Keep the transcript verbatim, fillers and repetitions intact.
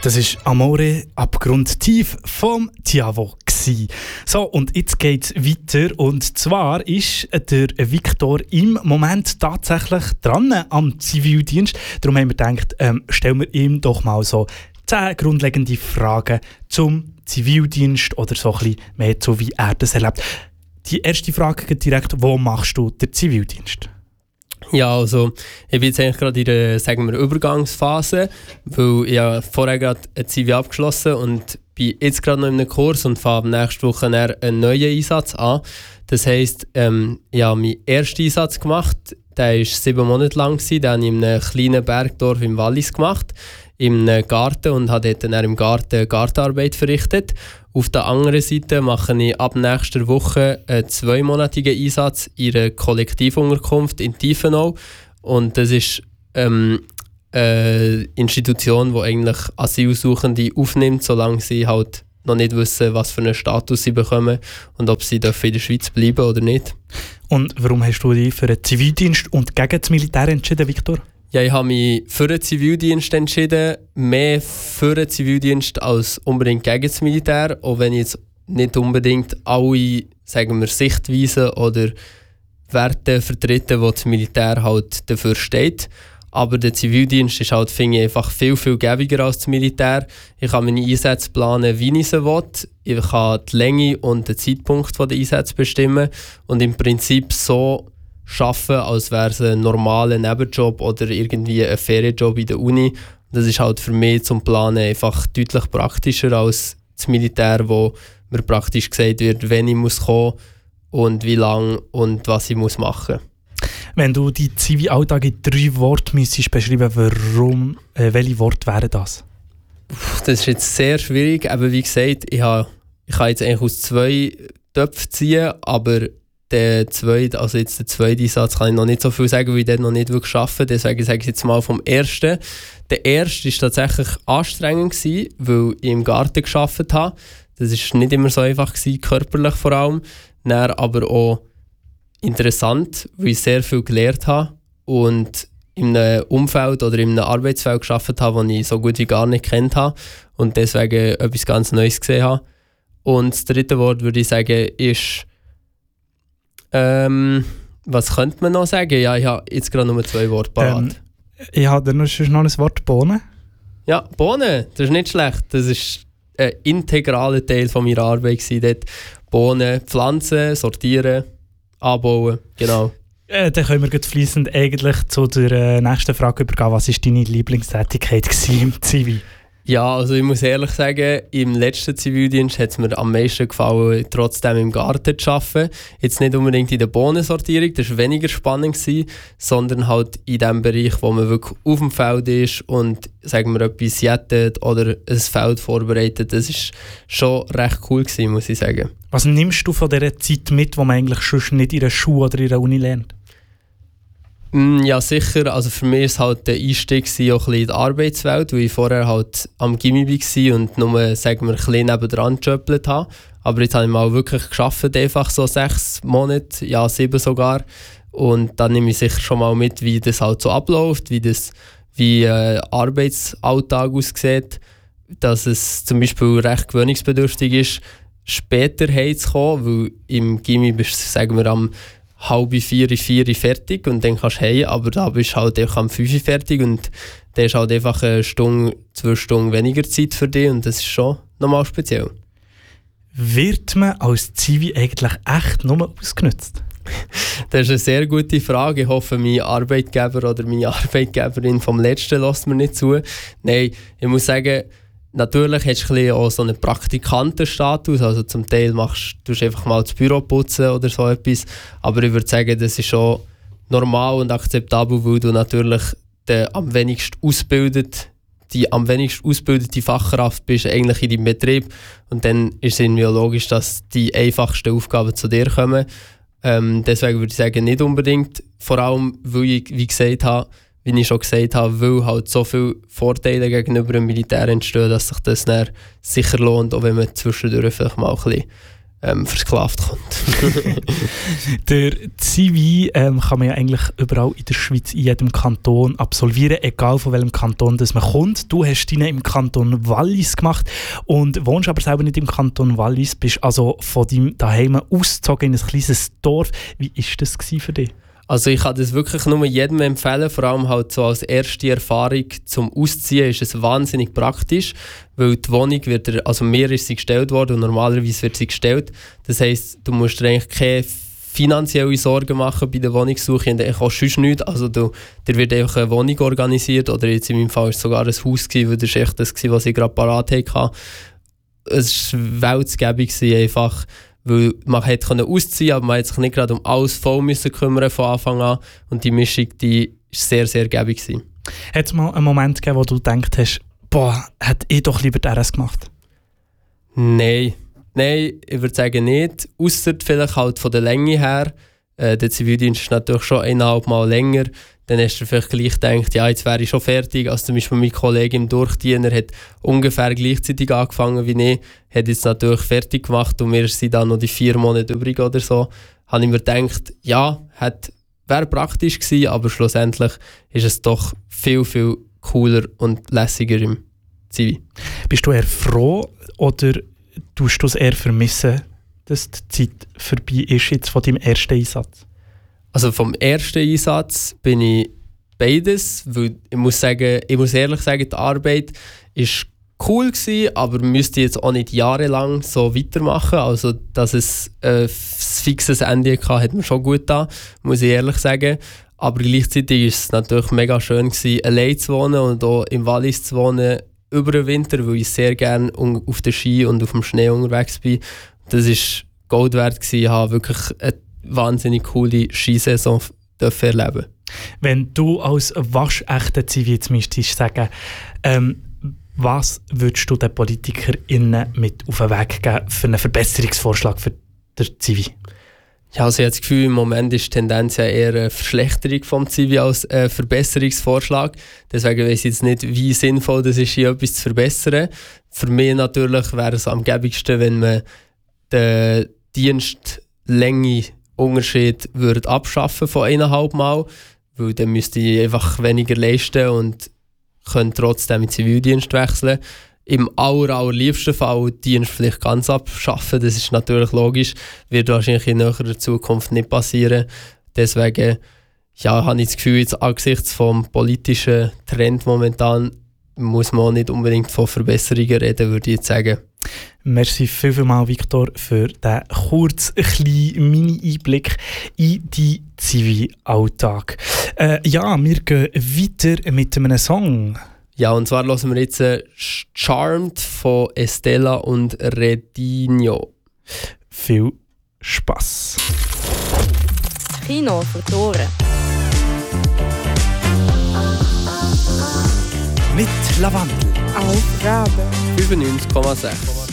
Das ist Amore abgrundtief vom Tiavo. So, und jetzt geht es weiter. Und zwar ist der Viktor im Moment tatsächlich dran am Zivildienst. Darum haben wir gedacht, ähm, stellen wir ihm doch mal so zehn grundlegende Fragen zum Zivildienst oder so ein bisschen mehr so, wie er das erlebt. Die erste Frage geht direkt: Wo machst du den Zivildienst? Ja, also ich bin jetzt eigentlich gerade in der, sagen wir, Übergangsphase, weil ich ja vorher gerade ein Zivil abgeschlossen und bin jetzt gerade noch in einem Kurs und fange nächste Woche einen neuen Einsatz an. Das heisst, ähm, ich habe meinen ersten Einsatz gemacht, der war sieben Monate lang, den habe ich in einem kleinen Bergdorf im Wallis gemacht, in einem Garten, und habe dort dann im Garten Gartenarbeit verrichtet. Auf der anderen Seite mache ich ab nächster Woche einen zweimonatigen Einsatz in einer Kollektivunterkunft in Tiefenau. Und das ist ähm, eine Institution, die eigentlich Asylsuchende aufnimmt, solange sie halt noch nicht wissen, was für einen Status sie bekommen und ob sie in der Schweiz bleiben oder nicht. Und warum hast du dich für den Zivildienst und gegen das Militär entschieden, Viktor? Ja, ich habe mich für den Zivildienst entschieden, mehr für den Zivildienst als unbedingt gegen das Militär, auch wenn ich jetzt nicht unbedingt alle, sagen wir, Sichtweisen oder Werte vertrete, die das Militär halt dafür steht. Aber der Zivildienst ist halt, finde ich, einfach viel, viel gäbiger als das Militär. Ich kann meine Einsätze planen, wie ich sie will. Ich kann die Länge und den Zeitpunkt der Einsätze bestimmen und im Prinzip so arbeiten, als wäre es ein normaler Nebenjob oder irgendwie ein Ferienjob in der Uni. Das ist halt für mich zum Planen einfach deutlich praktischer als das Militär, wo mir praktisch gesagt wird, wenn ich muss kommen und wie lange und was ich muss machen. Wenn du die Zivilalltag in drei Worten müsstest beschreiben, warum, äh, welche Worte wären das? Das ist jetzt sehr schwierig, aber wie gesagt, ich, habe, ich kann jetzt eigentlich aus zwei Töpfen ziehen, aber der zweite, also jetzt der zweite Satz kann ich noch nicht so viel sagen, weil ich dort noch nicht wirklich arbeite. Deswegen sage ich jetzt mal vom ersten. Der erste war tatsächlich anstrengend gewesen, weil ich im Garten gearbeitet habe. Das war nicht immer so einfach gewesen, körperlich vor allem. Dann aber auch interessant, weil ich sehr viel gelernt habe und in einem Umfeld oder in einem Arbeitsfeld gearbeitet habe, das ich so gut wie gar nicht kennt habe und deswegen etwas ganz Neues gesehen habe. Und das dritte Wort, würde ich sagen, ist ähm, was könnte man noch sagen? Ja, ich habe jetzt gerade nur zwei Worte parat. Ähm, ich habe noch ein Wort: Bohnen. Ja, Bohnen, das ist nicht schlecht. Das ist ein integraler Teil von meiner Arbeit gewesen, dort Bohnen pflanzen, sortieren, anbauen, genau. Äh, dann können wir gut fliessend eigentlich zu der äh, nächsten Frage übergehen. Was war deine Lieblingstätigkeit im Zivil? Ja, also ich muss ehrlich sagen, im letzten Zivildienst hat es mir am meisten gefallen, trotzdem im Garten zu arbeiten. Jetzt nicht unbedingt in der Bohnensortierung, das war weniger spannend gewesen, sondern halt in dem Bereich, wo man wirklich auf dem Feld ist und, sagen wir, etwas jettet oder ein Feld vorbereitet. Das war schon recht cool gewesen, muss ich sagen. Was nimmst du von dieser Zeit mit, die man eigentlich schon nicht in der Schule oder in der Uni lernt? Ja, sicher. Also für mich war es halt der Einstieg auch ein bisschen in die Arbeitswelt, weil ich vorher halt am Gimmi war und nur, sagen wir, ein bisschen nebendran gejöppelt habe. Aber jetzt habe ich mal wirklich gearbeitet, einfach so sechs Monate, ja sieben sogar. Und dann nehme ich sicher schon mal mit, wie das halt so abläuft, wie das wie äh, Arbeitsalltag aussieht, dass es zum Beispiel recht gewöhnungsbedürftig ist, später heimzukommen, weil im Gimmi bist du, sagen wir, am halb vier, vier fertig und dann kannst du heim, aber da bist du halt einfach am fünf fertig und dann ist halt einfach eine Stunde, zwei Stunden weniger Zeit für dich und das ist schon nochmal speziell. Wird man als Zivi eigentlich echt nur ausgenutzt? Das ist eine sehr gute Frage. Ich hoffe, mein Arbeitgeber oder meine Arbeitgeberin vom letzten lässt mir nicht zu. Nein, ich muss sagen, natürlich hast du auch so einen Praktikantenstatus, also zum Teil machst du einfach mal das Büro putzen oder so etwas, aber ich würde sagen, das ist schon normal und akzeptabel, weil du natürlich der am wenigsten ausbildet, die am wenigsten ausgebildete Fachkraft bist eigentlich in deinem Betrieb und dann ist es irgendwie logisch, dass die einfachsten Aufgaben zu dir kommen. Ähm, deswegen würde ich sagen, nicht unbedingt, vor allem, weil ich, wie gesagt habe, wie ich schon gesagt habe, weil halt so viele Vorteile gegenüber dem Militär entstehen, dass sich das dann sicher lohnt, auch wenn man zwischendurch vielleicht mal ein bisschen ähm, versklavt kommt. Der Zivi ähm, kann man ja eigentlich überall in der Schweiz, in jedem Kanton absolvieren, egal von welchem Kanton das man kommt. Du hast deinen im Kanton Wallis gemacht und wohnst aber selber nicht im Kanton Wallis, bist also von deinem Daheim ausgezogen in ein kleines Dorf. Wie war das für dich? Also ich kann das wirklich nur jedem empfehlen, vor allem halt so als erste Erfahrung zum Ausziehen ist es wahnsinnig praktisch, weil die Wohnung wird, also mir ist sie gestellt worden und normalerweise wird sie gestellt. Das heisst, du musst dir eigentlich keine finanzielle Sorgen machen bei der Wohnungssuche und eigentlich auch sonst nichts. Also du, dir wird einfach eine Wohnung organisiert oder jetzt in meinem Fall war es sogar ein Haus, gewesen, weil das war echt das, was ich gerade parat hatte. Es war weltgebig einfach. Weil man konnte ausziehen, aber man musste sich nicht gerade um alles voll müssen kümmern von Anfang an. Und die Mischung, die war sehr, sehr gäbig. Hat es mal einen Moment gegeben, wo du gedacht hast, boah, hätte ich doch lieber die R S gemacht? Nein, nein, ich würde sagen nicht. Ausser vielleicht halt von der Länge her. Äh, der Zivildienst ist natürlich schon eineinhalb Mal länger. Dann hast du vielleicht gleich gedacht, ja, jetzt wäre ich schon fertig. Also zum Beispiel mein Kollege im Durchdiener hat ungefähr gleichzeitig angefangen wie ich, hat jetzt natürlich fertig gemacht und mir sind dann noch die vier Monate übrig oder so. Habe ich mir gedacht, ja, wäre praktisch gewesen, aber schlussendlich ist es doch viel, viel cooler und lässiger im Zivi. Bist du eher froh oder tust du es eher vermissen, dass die Zeit vorbei ist jetzt von deinem ersten Einsatz? Also vom ersten Einsatz bin ich beides, weil ich muss sagen, ich muss ehrlich sagen, die Arbeit ist cool gewesen, aber müsste jetzt auch nicht jahrelang so weitermachen. Also dass es äh, ein fixes Ende hatte, hat mir schon gut getan, muss ich ehrlich sagen. Aber gleichzeitig war es natürlich mega schön gewesen, allein zu wohnen und auch im Wallis zu wohnen über den Winter, weil ich sehr gerne auf der Ski und auf dem Schnee unterwegs bin. Das war Gold wert gewesen. Ich habe wirklich eine wahnsinnig coole Skisaison erleben. Wenn du als waschechter Zivi jetzt müsstest sagen, ähm, was würdest du den PolitikerInnen mit auf den Weg geben für einen Verbesserungsvorschlag für den Zivi? Ja, also ich habe das Gefühl, im Moment ist die Tendenz ja eher eine Verschlechterung vom Zivi als ein Verbesserungsvorschlag. Deswegen weiss ich jetzt nicht, wie sinnvoll das ist, hier etwas zu verbessern. Für mich natürlich wäre es am gäbigsten, wenn man den Dienstlänge Unterschied würde abschaffen von eineinhalb Mal, weil dann müsste ich einfach weniger leisten und könnte trotzdem in den Zivildienst wechseln. Im aller, allerliebsten Fall die Dienstpflicht ganz abschaffen, das ist natürlich logisch, wird wahrscheinlich in näherer Zukunft nicht passieren. Deswegen ja, habe ich das Gefühl, jetzt angesichts vom politischen Trend momentan muss man auch nicht unbedingt von Verbesserungen reden, würde ich jetzt sagen. Merci vielmals, Victor, für diesen kurzen, kleinen Mini-Einblick in deinen Zivi-Alltag. Äh, ja, wir gehen weiter mit einem Song. Ja, und zwar hören wir jetzt äh, «Charmed» von Estella und Redinho. Viel Spass. Kino für die Ohren. Mit Lavandel. Auf Rabe. fünfundneunzig Komma sechs.